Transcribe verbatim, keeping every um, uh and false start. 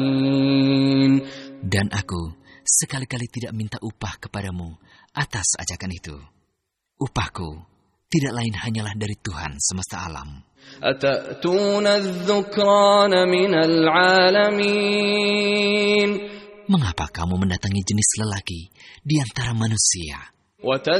Dan aku sekali-kali tidak minta upah kepadamu atas ajakan itu. Upahku tidak lain hanyalah dari Tuhan semesta alam. Atatuna adh-dhukrana minal 'alamin. Mengapa kamu mendatangi jenis lelaki di antara manusia?